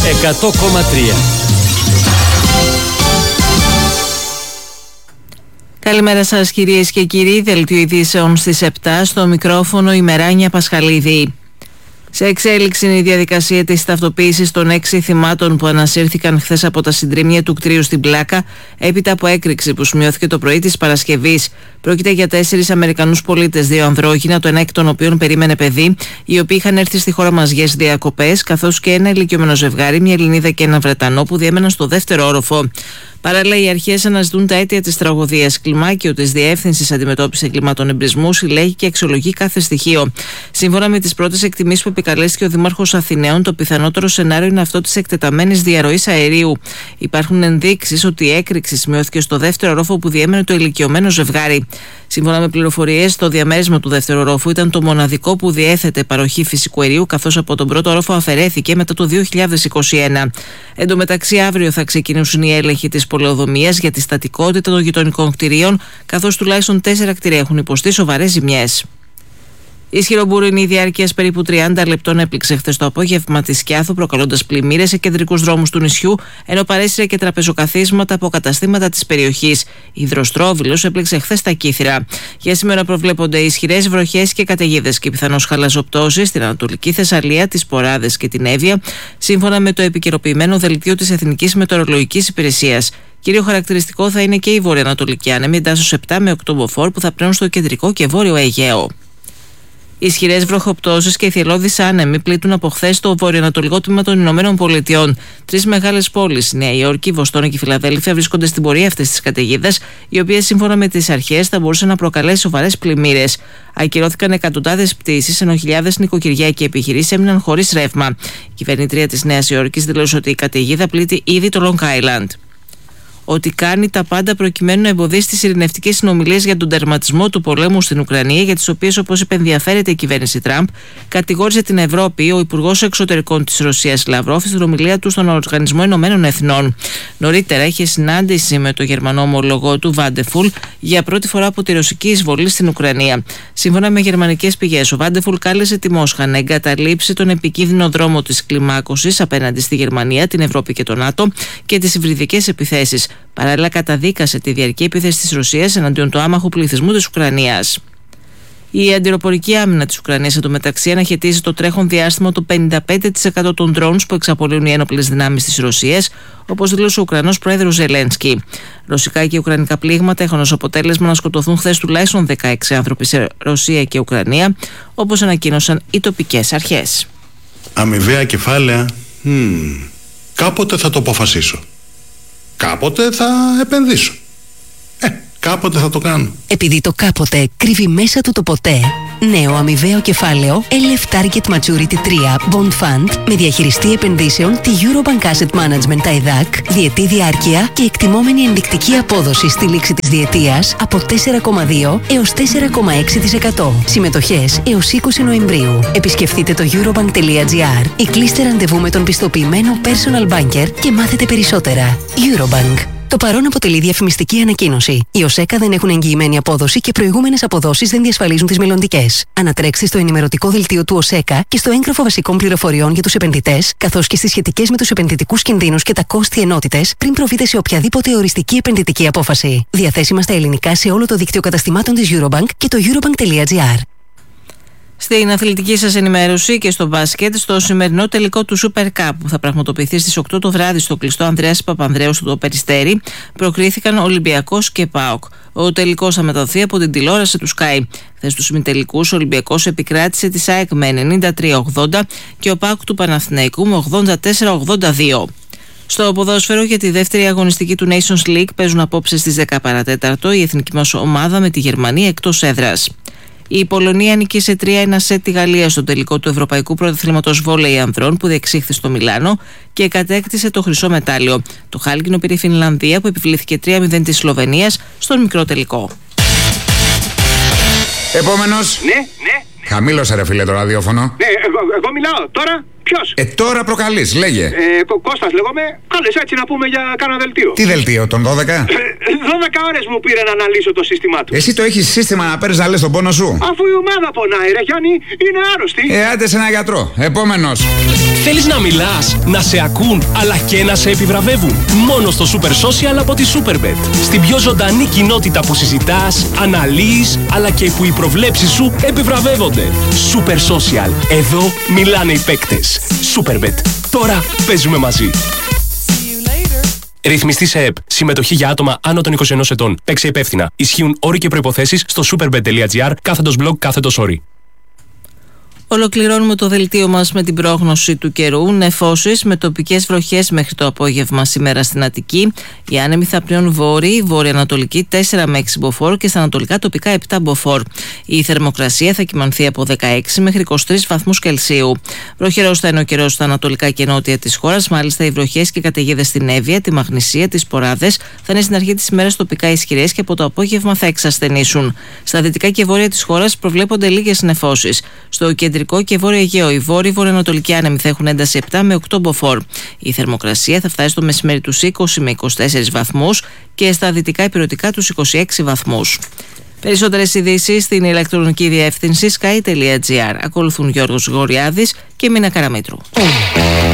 100,3. Καλημέρα σας κυρίες και κύριοι, δελτίο ειδήσεων στις 7, στο μικρόφωνο η Μεράνια Πασχαλίδη. Σε εξέλιξη είναι η διαδικασία της ταυτοποίησης των 6 θυμάτων που ανασύρθηκαν χθες από τα συντρίμμια του κτηρίου στην Πλάκα, έπειτα από έκρηξη που σημειώθηκε το πρωί της Παρασκευής. Πρόκειται για 4 Αμερικανούς πολίτες, 2 ανδρόγυνα, το ένα εκ των οποίων περίμενε παιδί, οι οποίοι είχαν έρθει στη χώρα μας για διακοπές, καθώς και ένα ηλικιωμένο ζευγάρι, μια Ελληνίδα και ένα Βρετανό, που διέμεναν στο δεύτερο όροφο. Παράλληλα, οι αρχές αναζητούν τα αίτια της τραγωδίας. Κλιμάκιο της Διεύθυνσης Αντιμετώπισης Εγκλημάτων Εμπρισμού συλλέγει και αξιολογεί κάθε στοιχείο. Σύμφωνα με τις πρώτες εκτιμήσεις που επικαλέστηκε ο Δήμαρχος Αθηναίων, το πιθανότερο σενάριο είναι αυτό της εκτεταμένης διαρροής αερίου. Υπάρχουν ενδείξεις ότι η έκρηξη σημειώθηκε στο δεύτερο όροφο που διέμενε το ηλικιωμένο ζευγάρι. Σύμφωνα με πληροφορίες, το διαμέρισμα του δεύτερου ορόφου ήταν το μοναδικό που διέθετε παροχή φυσικού αερίου, καθώς από τον πρώτο όροφο αφαιρέθηκε μετά το 2021. Εν τω μεταξύ, αύριο θα ξεκινήσουν οι έλεγχοι της πολεοδομίας για τη στατικότητα των γειτονικών κτηρίων, καθώς τουλάχιστον 4 κτίρια έχουν υποστεί σοβαρές ζημιές. Ισχυρό μπουρινί διάρκειας περίπου 30 λεπτών έπληξε χθες το απόγευμα τη Σκιάθου, προκαλώντας πλημμύρες σε κεντρικούς δρόμους του νησιού, ενώ παρέσυρε και τραπεζοκαθίσματα από καταστήματα της περιοχής. Υδροστρόβιλος έπληξε χθες τα Κύθυρα. Για σήμερα προβλέπονται ισχυρές βροχές και καταιγίδες και πιθανώς χαλαζοπτώσεις στην Ανατολική Θεσσαλία, τις Ποράδες και την Εύβοια, σύμφωνα με το επικαιροποιημένο δελτίο της Εθνικής Μετεωρολογικής Υπηρεσίας. Κύριο χαρακτηριστικό θα είναι και η βορειοανατολική άνεμη εντάσσεως 7 με 8 μποφόρ που θα πνέουν στο κεντρικό και βόρειο Αιγαίο. Ισχυρές βροχοπτώσεις και θυελλώδεις άνεμοι πλήττουν από χθες το βορειοανατολικό τμήμα των Ηνωμένων Πολιτειών. 3 μεγάλες πόλεις, Νέα Υόρκη, Βοστόνη και Φιλαδέλφια, βρίσκονται στην πορεία αυτές τις καταιγίδες, οι οποίες σύμφωνα με τις αρχές θα μπορούσαν να προκαλέσουν σοβαρές πλημμύρες. Ακυρώθηκαν εκατοντάδες πτήσεις, ενώ χιλιάδες νοικοκυριά και επιχειρήσεις έμειναν χωρίς ρεύμα. Η κυβερνήτρια της Νέας Υόρκης δήλωσε ότι η καταιγίδα πλήττει ήδη το Long Island. Ότι κάνει τα πάντα προκειμένου να εμποδίσει τις ειρηνευτικές συνομιλίες για τον τερματισμό του πολέμου στην Ουκρανία, για τις οποίες, όπως είπε, ενδιαφέρεται η κυβέρνηση Τραμπ, κατηγόρησε την Ευρώπη ο Υπουργός Εξωτερικών της Ρωσίας Λαυρόφ στην ομιλία του στον Οργανισμό Ηνωμένων Εθνών. Νωρίτερα είχε συνάντηση με το γερμανό ομολογό του Βάντεφουλ για πρώτη φορά από τη ρωσική εισβολή στην Ουκρανία. Σύμφωνα με γερμανικές πηγές, ο Βάντεφουλ κάλεσε τη Μόσχα να εγκαταλείψει τον επικίνδυνο δρόμο της κλιμάκωσης απέναντι στη Γερμανία, την Ευρώπη και τον ΝΑΤΟ και τις υβριδικές επιθέσεις. Παράλληλα, καταδίκασε τη διαρκή επίθεση της Ρωσίας εναντίον του άμαχου πληθυσμού της Ουκρανίας. Η αντιρροπορική άμυνα της Ουκρανίας εντωμεταξύ αναχαιτίζει το τρέχον διάστημα το 55% των drones που εξαπολύουν οι ένοπλες δυνάμεις της Ρωσίας, όπως δήλωσε ο Ουκρανός πρόεδρος Ζελένσκι. Ρωσικά και ουκρανικά πλήγματα έχουν ως αποτέλεσμα να σκοτωθούν χθες τουλάχιστον 16 άνθρωποι σε Ρωσία και Ουκρανία, όπως ανακοίνωσαν οι τοπικές αρχές. Αμοιβαία κεφάλαια, κάποτε θα το αποφασίσω. Κάποτε θα επενδύσω. Κάποτε θα το κάνω. Επειδή το κάποτε κρύβει μέσα του το ποτέ, νέο αμοιβαίο κεφάλαιο LF Target Maturity 3 Bond Fund με διαχειριστή επενδύσεων τη Eurobank Asset Management ΤΑΙΔΑΚ, διετή διάρκεια και εκτιμόμενη ενδεικτική απόδοση στη λήξη της διετίας από 4,2 έως 4,6%. Συμμετοχές έως 20 Νοεμβρίου. Επισκεφτείτε το eurobank.gr ή κλείστε ραντεβού με τον πιστοποιημένο personal banker και μάθετε περισσότερα. Eurobank. Το παρόν αποτελεί διαφημιστική ανακοίνωση. Οι ΟΣΕΚΑ δεν έχουν εγγυημένη απόδοση και προηγούμενες αποδόσεις δεν διασφαλίζουν τις μελλοντικές. Ανατρέξτε στο ενημερωτικό δελτίο του ΟΣΕΚΑ και στο έγγραφο βασικών πληροφοριών για τους επενδυτές, καθώς και στις σχετικές με τους επενδυτικούς κινδύνους και τα κόστη ενότητες, πριν προβείτε σε οποιαδήποτε οριστική επενδυτική απόφαση. Διαθέσιμα στα ελληνικά σε όλο το δίκτυο καταστημάτων της Eurobank και το eurobank.gr. Στην αθλητική σας ενημέρωση και στο μπάσκετ, στο σημερινό τελικό του Super Cup που θα πραγματοποιηθεί στις 8 το βράδυ στο κλειστό Ανδρέας Παπανδρέου στο Περιστέρι, προκρίθηκαν Ολυμπιακός και ΠΑΟΚ. Ο τελικός θα μεταδοθεί από την τηλεόραση του Sky. Χθες στους ημιτελικούς, ο Ολυμπιακός επικράτησε τη ΑΕΚ με 93-80 και ο ΠΑΟΚ του Παναθηναϊκού με 84-82. Στο ποδόσφαιρο για τη δεύτερη αγωνιστική του Nations League παίζουν απόψε στις 10 παρατέταρτο η εθνική μας ομάδα με τη Γερμανία εκτός έδρας. Η Πολωνία νίκησε 3-1 σετ τη Γαλλία στο τελικό του Ευρωπαϊκού Πρωταθλήματος Βόλεϊ Ανδρών που διεξήχθη στο Μιλάνο και κατέκτησε το χρυσό μετάλλιο. Το χάλκινο πήρε η Φινλανδία που επιβλήθηκε 3-0 της Σλοβενίας στον μικρό τελικό. Επόμενος. Ναι. Χαμήλωσε ρε φίλε το ραδιόφωνο. Ναι, εγώ μιλάω τώρα. Ποιος? Τώρα προκαλείς, λέγε. Κώστας λέγομαι. Κάλες έτσι να πούμε για κάνα δελτίο. Τι δελτίο, των 12? 12 ώρες μου πήρε να αναλύσω το σύστημά του. Εσύ το έχεις σύστημα να παίρνεις να λες τον πόνο σου? Αφού η ομάδα πονάει, ρε Γιάννη, είναι άρρωστη. Άντε σε ένα γιατρό. Επόμενος. Θέλεις να μιλάς, να σε ακούν, αλλά και να σε επιβραβεύουν? Μόνο στο Super Social από τη Superbet. Στην πιο ζωντανή κοινότητα που συζητάς, αναλύεις, αλλά και που οι προβλέψεις σου επιβραβεύονται. Super Social. Εδώ μιλάνε οι παίκτες. Superbet. Τώρα παίζουμε μαζί. Ρυθμιστή σε ΕΠ. Συμμετοχή για άτομα άνω των 21 ετών. Παίξε υπεύθυνα. Ισχύουν όροι και προϋποθέσεις στο superbet.gr/blog/όροι. Ολοκληρώνουμε το δελτίο μας με την πρόγνωση του καιρού. Νεφώσεις με τοπικές βροχές μέχρι το απόγευμα σήμερα στην Αττική. Οι άνεμοι θα πνέουν βόρεια-ανατολική 4 με 6 μποφόρ και στα ανατολικά τοπικά 7 μποφόρ. Η θερμοκρασία θα κυμανθεί από 16 μέχρι 23 βαθμούς Κελσίου. Βροχερός θα είναι ο καιρός στα ανατολικά και νότια της χώρας. Μάλιστα, οι βροχές και καταιγίδες στην Εύβοια, τη Μαγνησία, τις Ποράδες θα είναι στην αρχή της ημέρας τοπικά ισχυρές και από το απόγευμα θα εξασθενήσουν. Στα δυτικά και βόρεια της χώρας προβλέπονται λίγες νεφώσεις. Στο κεντρικό και βόρειο Αιγαίο, οι βόρειοι-βορειοανατολικοί άνεμοι θα έχουν ένταση 7 με 8 μποφόρ. Η θερμοκρασία θα φτάσει στο μεσημέρι τους 20 με 24 βαθμούς και στα δυτικά ηπειρωτικά τους 26 βαθμούς. Περισσότερες ειδήσεις στην ηλεκτρονική διεύθυνση sky.gr. Ακολουθούν Γιώργος Γοριάδης και Μίνα Καραμήτρου.